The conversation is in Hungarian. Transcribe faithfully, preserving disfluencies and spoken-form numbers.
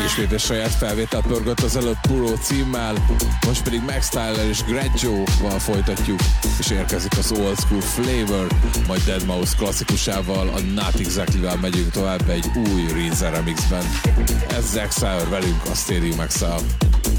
ismét egy saját felvételt pörgött az előbb Puro címmel, most pedig Max Tyler és Greggio-val folytatjuk, és érkezik az Old School Flavor, majd deadmau five klasszikusával, a Not Exactly-vel megyünk tovább egy új Rinza remixben. Ez Exile velünk a Stadium Exile.